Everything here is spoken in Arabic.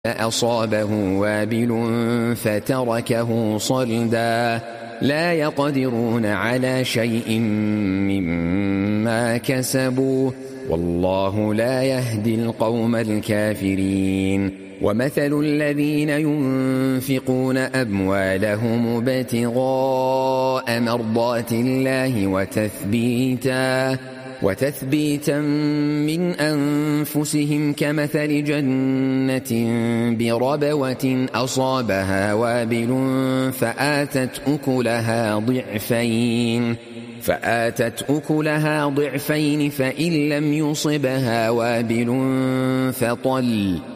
أصابه وابل فتركه صلدا لا يقدرون على شيء مما كسبوا والله لا يهدي القوم الكافرين. ومثل الذين ينفقون أموالهم ابتغاء مرضات الله وتثبيتا من أنفسهم كمثل جنة بربوة أصابها وابل فآتت أكلها ضعفين فإن لم يصبها وابل فطل